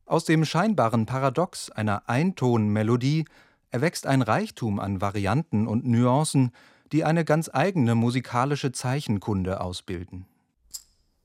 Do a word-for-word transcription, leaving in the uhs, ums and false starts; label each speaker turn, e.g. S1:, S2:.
S1: Aus dem scheinbaren Paradox einer Eintonmelodie erwächst ein Reichtum an Varianten und Nuancen, die eine ganz eigene musikalische Zeichenkunde ausbilden